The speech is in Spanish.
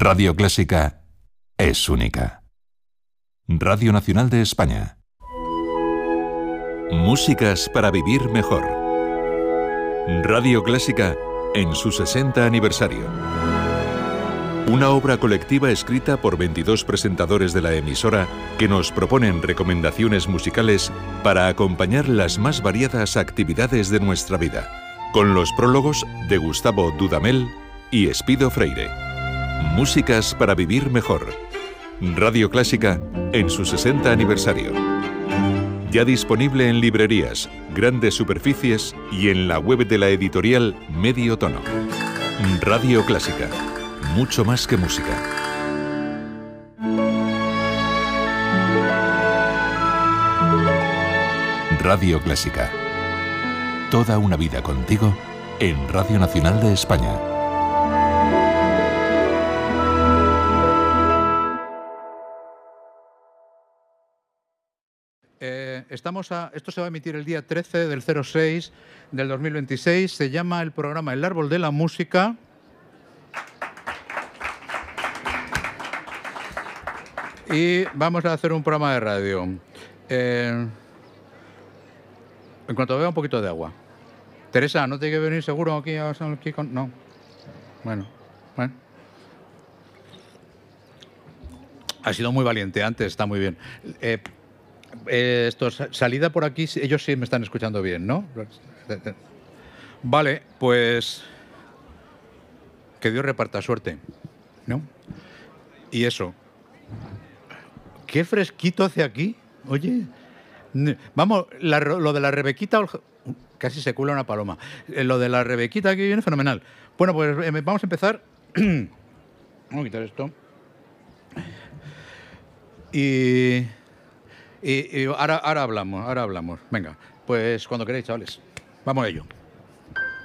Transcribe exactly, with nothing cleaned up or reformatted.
Radio Clásica es única. Radio Nacional de España. Músicas para vivir mejor. Radio Clásica en su sesenta aniversario. Una obra colectiva escrita por veintidós presentadores de la emisora que nos proponen recomendaciones musicales para acompañar las más variadas actividades de nuestra vida, con los prólogos de Gustavo Dudamel y Espido Freire. Músicas para vivir mejor. Radio Clásica en su sesenta aniversario. Ya disponible en librerías, grandes superficies y en la web de la editorial Medio Tono. Radio Clásica. Mucho más que música. Radio Clásica. Toda una vida contigo en Radio Nacional de España. Eh, estamos a, esto se va a emitir el día trece del cero seis del dos mil veintiséis. Se llama el programa El Árbol de la Música. Y vamos a hacer un programa de radio. Eh, en cuanto vea un poquito de agua. Teresa, ¿no tiene que venir seguro aquí, a, aquí con...? No. Bueno, bueno. Ha sido muy valiente antes, está muy bien. Eh, eh, esto, salida por aquí, ellos sí me están escuchando bien, ¿no? Vale, pues... que Dios reparta suerte, ¿no? Y eso... Qué fresquito hace aquí. Oye, vamos, la, lo de la Rebequita, casi se cuela una paloma. Lo de la Rebequita aquí viene fenomenal. Bueno, pues eh, vamos a empezar. Vamos a quitar esto. Y, y, y ahora, ahora hablamos, ahora hablamos. Venga, pues cuando queráis, chavales. Vamos a ello.